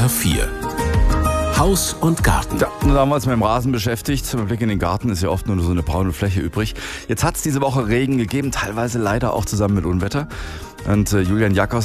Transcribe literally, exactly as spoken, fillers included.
R vier. Haus und Garten. Ja, da haben wir uns mit dem Rasen beschäftigt. Mit Blick in den Garten ist ja oft nur so eine braune Fläche übrig. Jetzt hat es diese Woche Regen gegeben, teilweise leider auch zusammen mit Unwetter. Und äh, Julian Jackos